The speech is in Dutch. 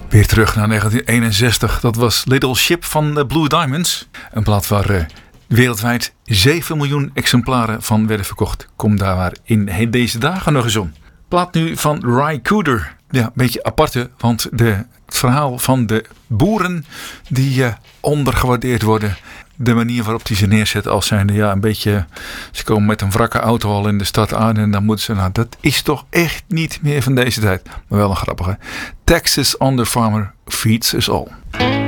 Weer terug naar 1961. Dat was Little Ship van de Blue Diamonds. Een plaat waar wereldwijd 7 miljoen exemplaren van werden verkocht. Kom daar maar in deze dagen nog eens om. Plaat nu van Ry Cooder. Ja, een beetje aparte, want het verhaal van de boeren die ondergewaardeerd worden. De manier waarop die ze neerzetten als zijnde, ja, een beetje. Ze komen met een wrakke auto al in de stad aan en dan moeten ze, nou, dat is toch echt niet meer van deze tijd. Maar wel een grappige. Texas on the Farmer feeds us all.